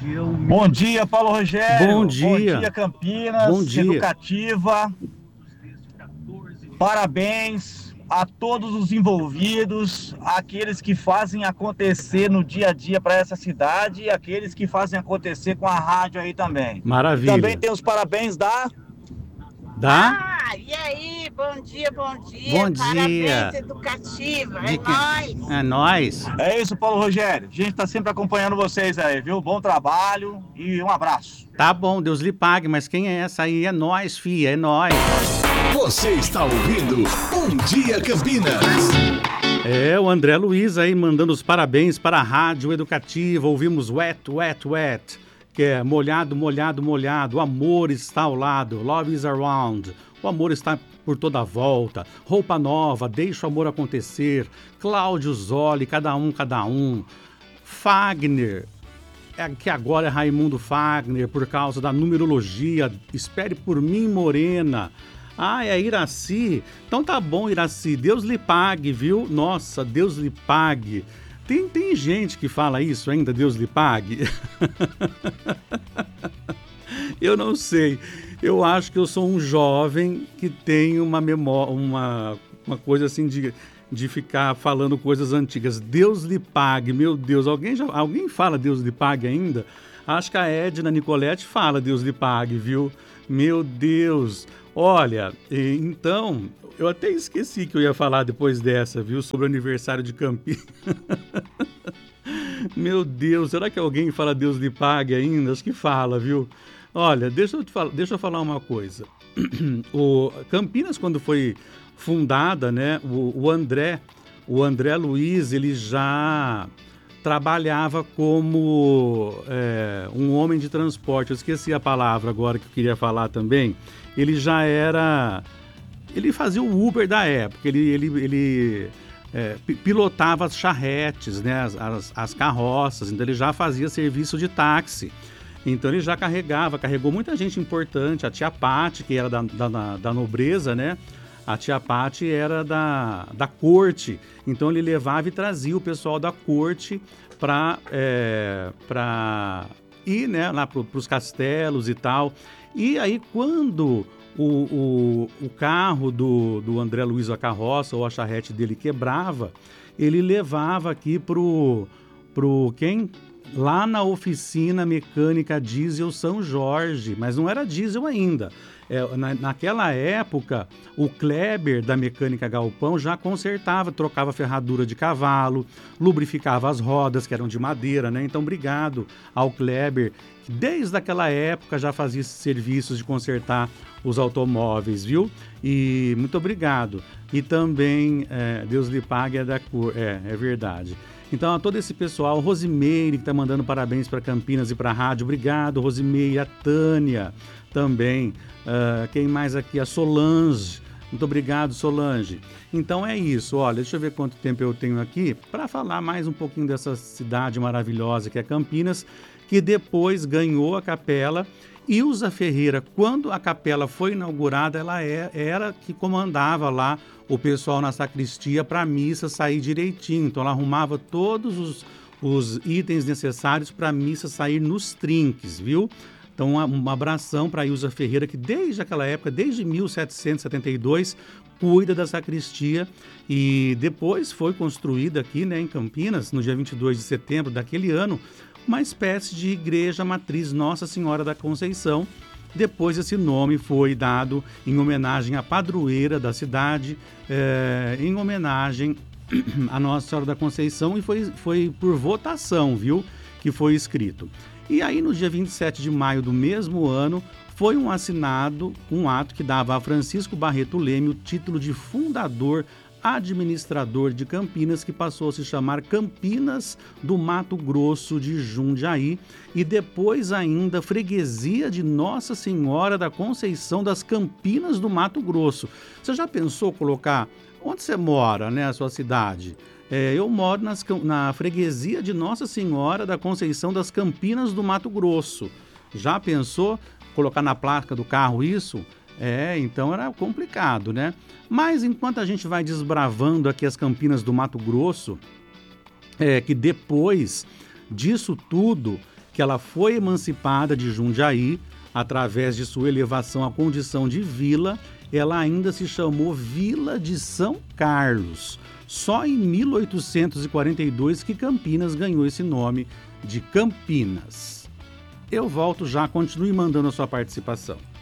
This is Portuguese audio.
Bom dia, Paulo Rogério. Bom Bom dia. dia, Campinas. Bom dia. Educativa. Parabéns a todos os envolvidos, aqueles que fazem acontecer no dia a dia para essa cidade e aqueles que fazem acontecer com a rádio aí também. Maravilha. Também tem os parabéns da... E aí, bom dia. Bom dia. Parabéns, Educativa, nóis. É nóis. É isso, Paulo Rogério. A gente está sempre acompanhando vocês aí, viu? Bom trabalho e um abraço. Tá bom, Deus lhe pague, mas quem é essa aí? É nós, fia, é nós. Você está ouvindo Bom Dia Campinas. É, o André Luiz aí mandando os parabéns para a Rádio Educativa. Ouvimos Wet, Wet, Wet, que é molhado, molhado, molhado. O amor está ao lado, love is around. O amor está por toda a volta. Roupa nova, deixa o amor acontecer. Cláudio Zoli, cada um. Fagner, que agora é Raimundo Fagner, por causa da numerologia. Espere por mim, Morena. Ah, é Iraci. Então tá bom, Iraci. Deus lhe pague, viu? Nossa, Deus lhe pague. Tem gente que fala isso ainda, Deus lhe pague? Eu não sei. Eu acho que eu sou um jovem que tem uma memória, uma coisa assim de ficar falando coisas antigas. Deus lhe pague, meu Deus. Alguém fala Deus lhe pague ainda? Acho que a Edna Nicolete fala Deus lhe pague, viu? Meu Deus. Olha, então, eu até esqueci que eu ia falar depois dessa, viu? Sobre o aniversário de Campinas. Meu Deus, será que alguém fala Deus lhe pague ainda? Acho que fala, viu? Olha, deixa eu falar uma coisa. O Campinas, quando foi fundada, né? O André Luiz, ele já trabalhava como um homem de transporte. Eu esqueci a palavra agora que eu queria falar também. Ele fazia o Uber da época, ele pilotava as charretes, né, as carroças, então ele já fazia serviço de táxi. Então ele já carregou muita gente importante, a tia Pati, que era da nobreza, né? A tia Pati era da corte, então ele levava e trazia o pessoal da corte para ir, né, lá para os castelos e tal. E aí quando o carro do André Luiz, a carroça ou a charrete dele quebrava, ele levava aqui pro quem? Lá na oficina mecânica diesel São Jorge, mas não era diesel ainda. Naquela época, o Kleber da Mecânica Galpão já consertava, trocava ferradura de cavalo, lubrificava as rodas, que eram de madeira, né? Então, obrigado ao Kleber, que desde aquela época já fazia esses serviços de consertar os automóveis, viu? E muito obrigado. E também, Deus lhe pague, é da cor. É verdade. Então, a todo esse pessoal, Rosimeire, que está mandando parabéns para Campinas e para a rádio, obrigado, Rosimeire, a Tânia também, quem mais aqui? A Solange, muito obrigado, Solange. Então é isso, olha, deixa eu ver quanto tempo eu tenho aqui para falar mais um pouquinho dessa cidade maravilhosa que é Campinas, que depois ganhou a capela. Ilza Ferreira, quando a capela foi inaugurada, ela era que comandava lá o pessoal na sacristia para a missa sair direitinho. Então ela arrumava todos os itens necessários para a missa sair nos trinques, viu? Então um abração para a Ilza Ferreira, que desde aquela época, desde 1772, cuida da sacristia e depois foi construída aqui, né, em Campinas, no dia 22 de setembro daquele ano, uma espécie de igreja matriz Nossa Senhora da Conceição. Depois esse nome foi dado em homenagem à padroeira da cidade, em homenagem à Nossa Senhora da Conceição, e foi por votação, viu, que foi escrito. E aí no dia 27 de maio do mesmo ano foi assinado um ato que dava a Francisco Barreto Leme o título de fundador administrador de Campinas, que passou a se chamar Campinas do Mato Grosso de Jundiaí, e depois ainda Freguesia de Nossa Senhora da Conceição das Campinas do Mato Grosso. Você já pensou colocar onde você mora, né, a sua cidade? Eu moro na Freguesia de Nossa Senhora da Conceição das Campinas do Mato Grosso. Já pensou colocar na placa do carro isso? Então era complicado, né? Mas enquanto a gente vai desbravando aqui as Campinas do Mato Grosso, que depois disso tudo, que ela foi emancipada de Jundiaí através de sua elevação à condição de vila. Ela ainda se chamou Vila de São Carlos. Só em 1842 que Campinas ganhou esse nome de Campinas. Eu volto já, continue mandando a sua participação.